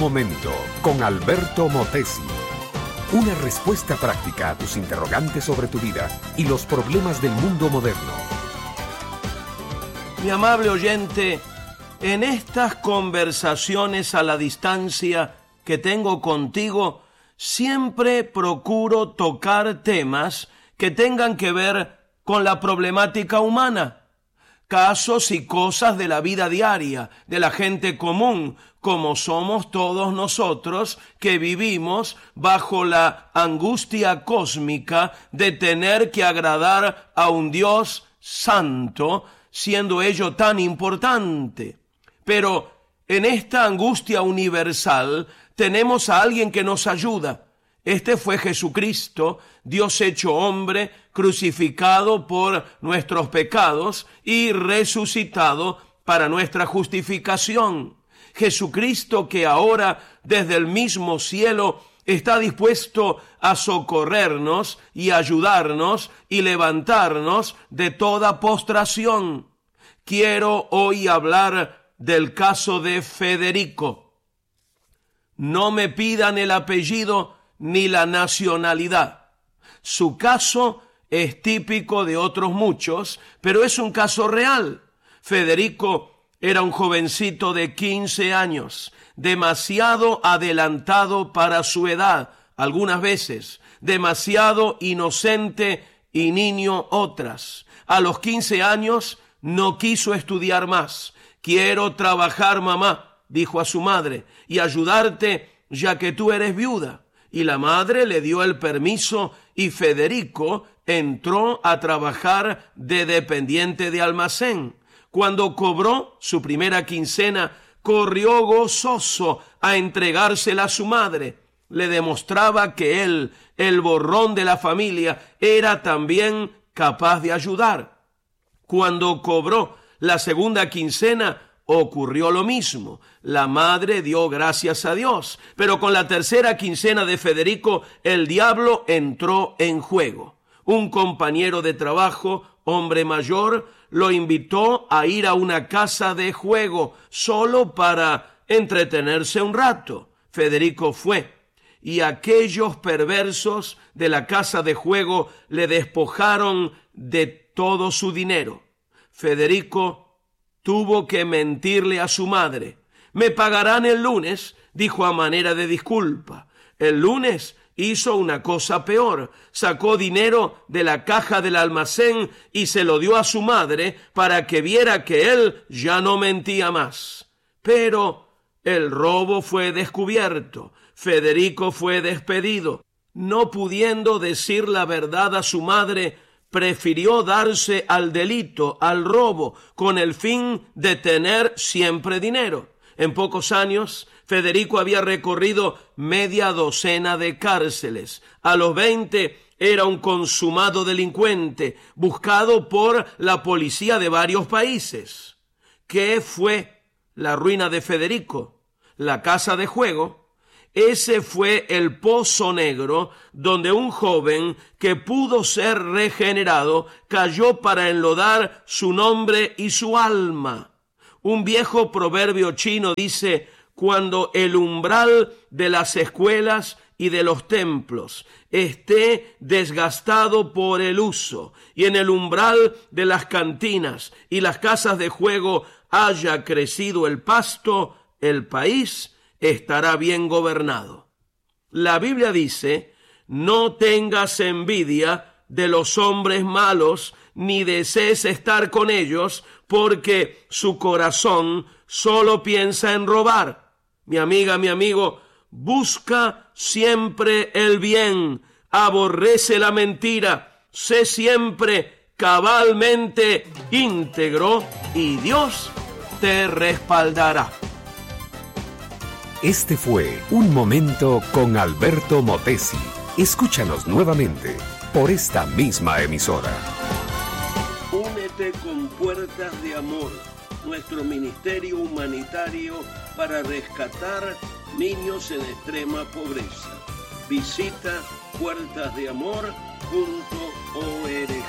momento con Alberto Motesi. Una respuesta práctica a tus interrogantes sobre tu vida y los problemas del mundo moderno. Mi amable oyente, en estas conversaciones a la distancia que tengo contigo, siempre procuro tocar temas que tengan que ver con la problemática humana, casos y cosas de la vida diaria, de la gente común, como somos todos nosotros que vivimos bajo la angustia cósmica de tener que agradar a un Dios santo, siendo ello tan importante. Pero en esta angustia universal tenemos a alguien que nos ayuda. Este fue Jesucristo, Dios hecho hombre, crucificado por nuestros pecados y resucitado para nuestra justificación. Jesucristo que ahora desde el mismo cielo está dispuesto a socorrernos y ayudarnos y levantarnos de toda postración. Quiero hoy hablar del caso de Federico. No me pidan el apellido ni la nacionalidad. Su caso es típico de otros muchos, pero es un caso real. Federico era un jovencito de 15 años, demasiado adelantado para su edad, algunas veces, demasiado inocente y niño otras. A los 15 años no quiso estudiar más. Quiero trabajar, mamá, dijo a su madre, y ayudarte ya que tú eres viuda. Y la madre le dio el permiso y Federico entró a trabajar de dependiente de almacén. Cuando cobró su primera quincena, corrió gozoso a entregársela a su madre. Le demostraba que él, el borrón de la familia, era también capaz de ayudar. Cuando cobró la segunda quincena, ocurrió lo mismo. La madre dio gracias a Dios, pero con la tercera quincena de Federico, el diablo entró en juego. Un compañero de trabajo, hombre mayor, lo invitó a ir a una casa de juego solo para entretenerse un rato. Federico fue, y aquellos perversos de la casa de juego le despojaron de todo su dinero. Federico tuvo que mentirle a su madre. «Me pagarán el lunes», dijo a manera de disculpa. El lunes hizo una cosa peor. Sacó dinero de la caja del almacén y se lo dio a su madre para que viera que él ya no mentía más. Pero el robo fue descubierto. Federico fue despedido. No pudiendo decir la verdad a su madre, prefirió darse al delito, al robo, con el fin de tener siempre dinero. En pocos años, Federico había recorrido media docena de cárceles. A los 20 era un consumado delincuente, buscado por la policía de varios países. ¿Qué fue la ruina de Federico? La casa de juego. Ese fue el pozo negro donde un joven que pudo ser regenerado cayó para enlodar su nombre y su alma. Un viejo proverbio chino dice: cuando el umbral de las escuelas y de los templos esté desgastado por el uso, y en el umbral de las cantinas y las casas de juego haya crecido el pasto, el país estará bien gobernado. La Biblia dice: no tengas envidia de los hombres malos, ni desees estar con ellos, porque su corazón solo piensa en robar. Mi amiga, mi amigo, busca siempre el bien, aborrece la mentira, sé siempre cabalmente íntegro y Dios te respaldará. Este fue Un Momento con Alberto Motesi. Escúchanos nuevamente por esta misma emisora. Únete con Puertas de Amor, nuestro ministerio humanitario para rescatar niños en extrema pobreza. Visita puertasdeamor.org.